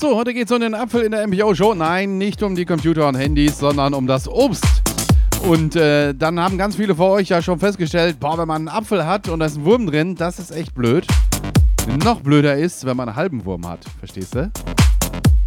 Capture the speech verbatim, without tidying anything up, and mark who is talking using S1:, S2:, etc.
S1: Achso, heute geht es um den Apfel in der M P O-Show. Nein, nicht um die Computer und Handys, sondern um das Obst. Und äh, dann haben ganz viele von euch ja schon festgestellt, boah, wenn man einen Apfel hat und da ist ein Wurm drin, das ist echt blöd. Noch blöder ist, wenn man einen halben Wurm hat. Verstehst du?